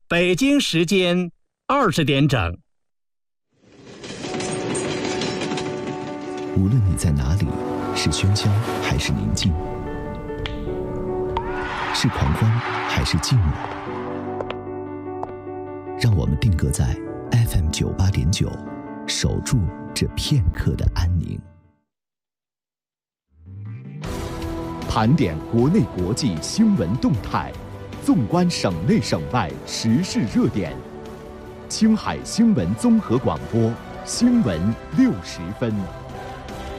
北京时间20点整。 无论你在哪里，是喧嚣还是宁静，是狂欢还是寂寞，让我们定格在 FM 98.9，守住这片刻的安宁。 盘点国内国际新闻动态，纵观省内省外时事热点。青海新闻综合广播，新闻60分。